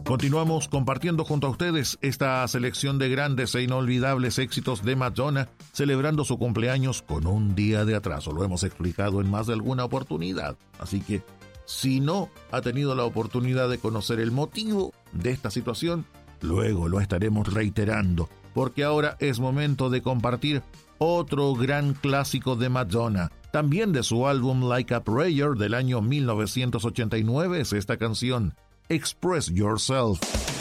Continuamos compartiendo junto a ustedes esta selección de grandes e inolvidables éxitos de Madonna, celebrando su cumpleaños con un día de atraso. Lo hemos explicado en más de alguna oportunidad, así que si no ha tenido la oportunidad de conocer el motivo de esta situación, luego lo estaremos reiterando, porque ahora es momento de compartir otro gran clásico de Madonna. También de su álbum Like a Prayer del año 1989 es esta canción, Express Yourself.